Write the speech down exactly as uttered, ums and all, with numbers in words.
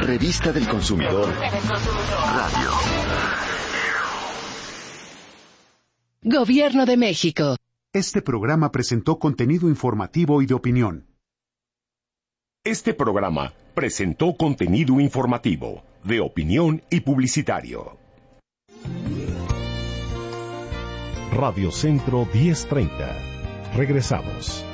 Revista del Consumidor. Radio. Gobierno de México. Este programa presentó contenido informativo y de opinión. Este programa presentó contenido informativo, de opinión y publicitario. Radio Centro diez treinta. Regresamos.